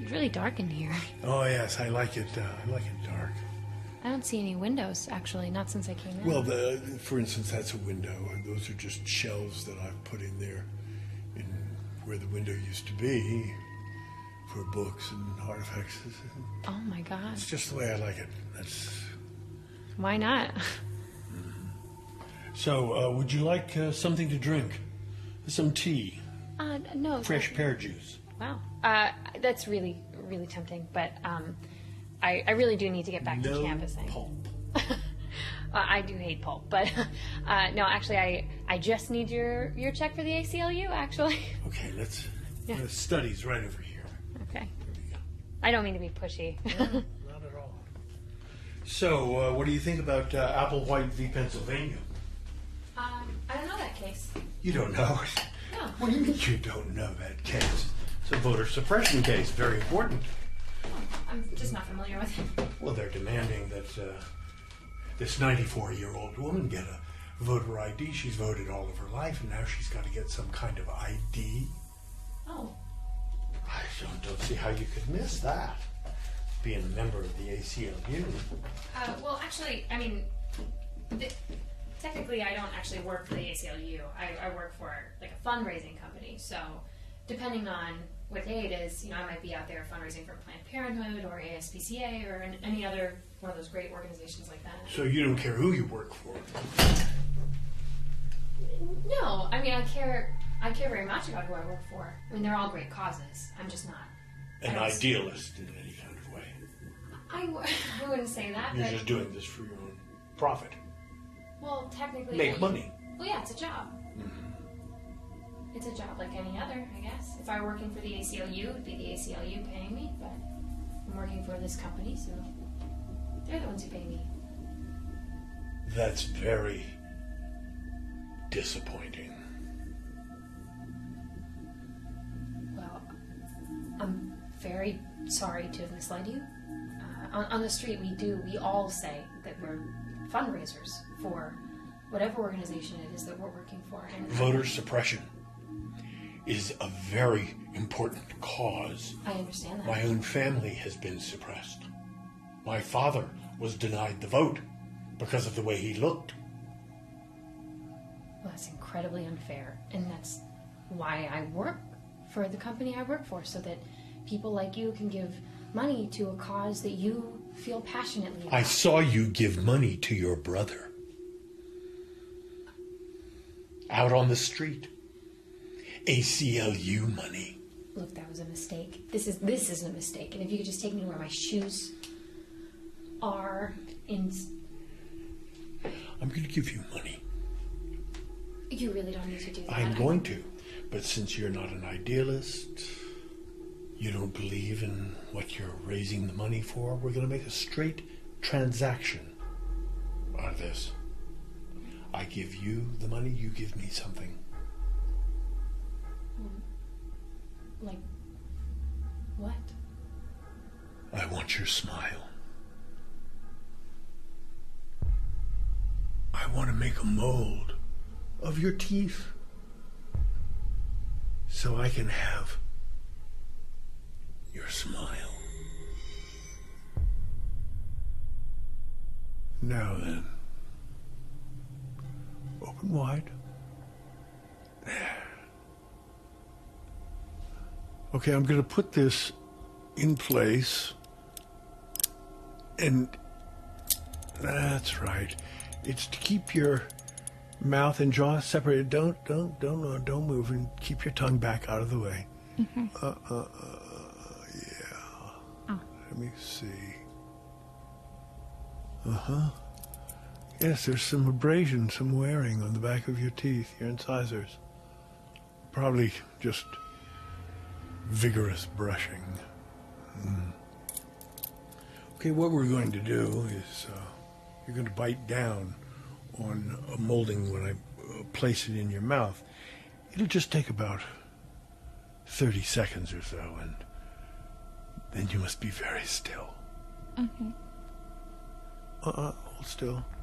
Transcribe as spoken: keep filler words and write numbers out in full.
It's really dark in here. Oh, yes, I like it. Uh, I like it dark. I don't see any windows, actually, not since I came in. Well, the, for instance, that's a window, and those are just shelves that I've put in there in where the window used to be for books and artifacts. Oh, my God. It's just the way I like it. That's... Why not? So, uh, would you like uh, something to drink? Some tea? Uh, no. Fresh that... pear juice? Wow. Uh, that's really, really tempting, but um, I, I really do need to get back no to canvassing. Pulp. uh, I do hate pulp, but uh, no, actually, I, I just need your, your check for the A C L U, actually. Okay, let's... Yeah. Uh, studies right over here. Okay. There we go. I don't mean to be pushy. No, not at all. So, uh, what do you think about uh, Applewhite v. Pennsylvania? Um, I don't know that case. You don't know it? No. What do you mean you don't know that case? It's a voter suppression case, very important. Oh, I'm just not familiar with it. Well, they're demanding that uh, this ninety-four-year-old woman get a voter I D. She's voted all of her life, and now she's got to get some kind of I D. Oh. I don't, don't see how you could miss that, being a member of the A C L U. Uh, well, actually, I mean, th- technically I don't actually work for the A C L U. I, I work for, like, a fundraising company, so depending on what day it is, you know, I might be out there fundraising for Planned Parenthood or A S P C A or an, any other one of those great organizations like that. So you don't care who you work for? No, I mean, I care I care very much about who I work for. I mean, they're all great causes. I'm just not. An I don't- idealist in any kind of way. I, w- I wouldn't say that, You're but... just doing this for your own profit. Well, technically... Make I- money. Well, yeah, it's a job. Mm-hmm. It's a job like any other, I guess. If I were working for the A C L U, it'd be the A C L U paying me, but I'm working for this company, so they're the ones who pay me. That's very disappointing. Well, I'm very sorry to have misled you. Uh, on, on the street, we do, we all say that we're fundraisers for whatever organization it is that we're working for. And Voter suppression is a very important cause. I understand that. My own family has been suppressed. My father was denied the vote because of the way he looked. Well, that's incredibly unfair, and that's why I work for the company I work for, so that people like you can give money to a cause that you feel passionately about. I saw you give money to your brother. Out on the street. A C L U money. Look, that was a mistake. This is this is a mistake, and if you could just take me to where my shoes are in... I'm going to give you money. You really don't need to do that. I'm going to. But since you're not an idealist, you don't believe in what you're raising the money for, we're going to make a straight transaction out of this. I give you the money, you give me something. Like, what? I want your smile. I want to make a mold of your teeth so I can have your smile. Now then, open wide. There. Okay, I'm going to put this in place, and that's right. It's to keep your mouth and jaw separated. Don't, don't, don't, uh, don't move, and keep your tongue back out of the way. Mm-hmm. Uh, uh, uh, yeah. Oh. Let me see. Uh-huh. Yes, there's some abrasion, some wearing on the back of your teeth, your incisors. Probably just vigorous brushing. Mm. Okay, what we're going to do is uh, you're going to bite down on a molding when I uh, place it in your mouth. It'll just take about thirty seconds or so, and then you must be very still. Okay. Uh-uh, hold still.